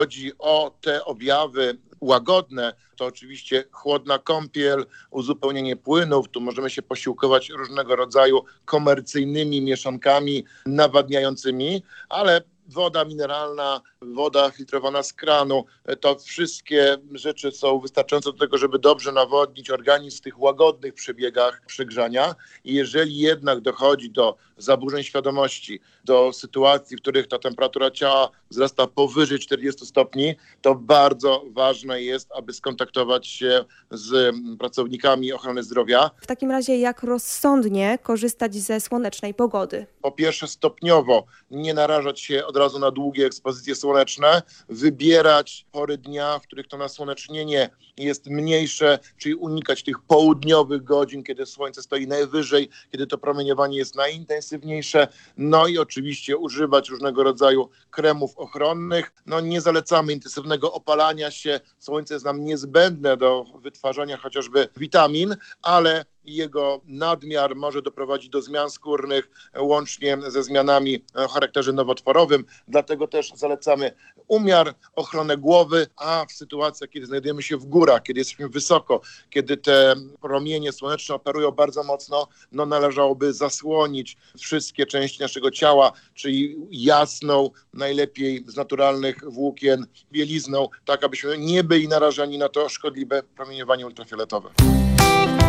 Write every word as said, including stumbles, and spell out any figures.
chodzi o te objawy łagodne, to oczywiście chłodna kąpiel, uzupełnienie płynów. Tu możemy się posiłkować różnego rodzaju komercyjnymi mieszankami nawadniającymi, ale woda mineralna, woda filtrowana z kranu, to wszystkie rzeczy są wystarczające do tego, żeby dobrze nawodnić organizm w tych łagodnych przebiegach przygrzania. I jeżeli jednak dochodzi do zaburzeń świadomości, do sytuacji, w których ta temperatura ciała wzrasta powyżej czterdziestu stopni, to bardzo ważne jest, aby skontaktować się z pracownikami ochrony zdrowia. W takim razie jak rozsądnie korzystać ze słonecznej pogody? Po pierwsze stopniowo, nie narażać się od razu na długie ekspozycje słoneczne, wybierać pory dnia, w których to nasłonecznienie jest mniejsze, czyli unikać tych południowych godzin, kiedy słońce stoi najwyżej, kiedy to promieniowanie jest najintensywniejsze, no i oczywiście używać różnego rodzaju kremów ochronnych. No nie zalecamy intensywnego opalania się, słońce jest nam niezbędne do wytwarzania chociażby witamin, ale jego nadmiar może doprowadzić do zmian skórnych, łącznie ze zmianami o charakterze nowotworowym. Dlatego też zalecamy umiar, ochronę głowy, a w sytuacjach, kiedy znajdujemy się w górach, kiedy jesteśmy wysoko, kiedy te promienie słoneczne operują bardzo mocno, no należałoby zasłonić wszystkie części naszego ciała, czyli jasną, najlepiej z naturalnych włókien, bielizną, tak abyśmy nie byli narażeni na to szkodliwe promieniowanie ultrafioletowe.